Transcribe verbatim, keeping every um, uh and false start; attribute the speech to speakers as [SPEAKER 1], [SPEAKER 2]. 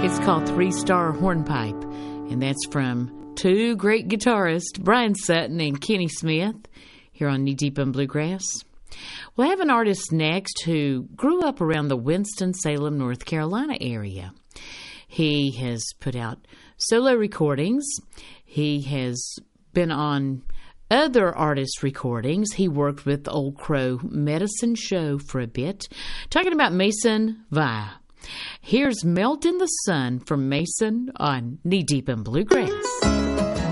[SPEAKER 1] It's called Three Star Hornpipe, and that's from two great guitarists, Brian Sutton and Kenny Smith, here on Knee Deep in Bluegrass. We'll have an artist next who grew up around the Winston-Salem, North Carolina area. He has put out solo recordings. He has been on other artist recordings. He worked with Old Crow Medicine Show for a bit. Talking about Mason Via. Here's Melt in the Sun from Mason on Knee Deep in Bluegrass.